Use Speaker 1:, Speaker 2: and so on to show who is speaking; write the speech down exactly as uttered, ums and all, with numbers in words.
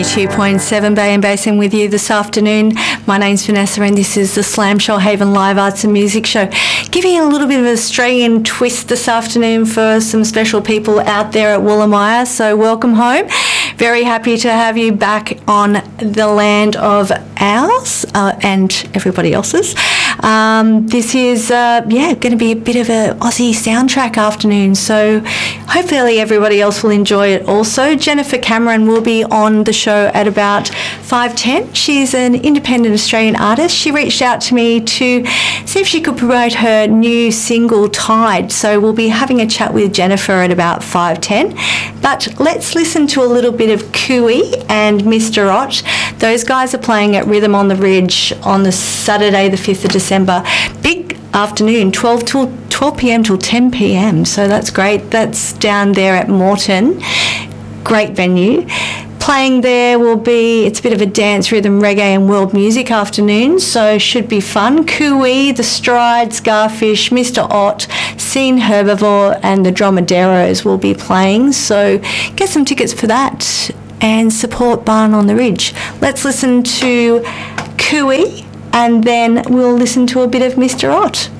Speaker 1: two point seven Bay and Basin with you this afternoon. My name's Vanessa and this is the Slam Shoalhaven Live Arts and Music Show. Giving you a little bit of an Australian twist this afternoon for some special people out there at Woolamaya. So welcome home. Very happy to have you back on the land of ours uh, and everybody else's. Um, this is, uh, yeah, going to be a bit of a Aussie soundtrack afternoon, so hopefully everybody else will enjoy it also. Jennifer Cameron will be on the show at about five ten. She's an independent Australian artist. She reached out to me to see if she could promote her new single, Tide, so we'll be having a chat with Jennifer at about five ten. But let's listen to a little bit of Cooey and Mister Ott. Those guys are playing at Rhythm on the Ridge on the Saturday the fifth of December. Big afternoon, twelve till twelve p m till ten p m, so that's great. That's down there at Moreton. Great venue. Playing there will be, it's a bit of a dance, rhythm, reggae and world music afternoon, so should be fun. Cooey, The Strides, Garfish, Mister Ott, Scene Herbivore and the Dromaderos will be playing, so get some tickets for that and support Barn on the Ridge. Let's listen to Cooey and then we'll listen to a bit of Mister Ott.